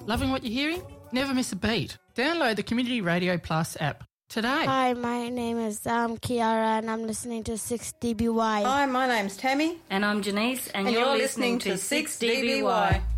Loving what you're hearing? Never miss a beat. Download the Community Radio Plus app today. Hi, my name is Kiara and I'm listening to 6DBY. Hi, my name's Tammy. And I'm Janice and you're listening to 6DBY.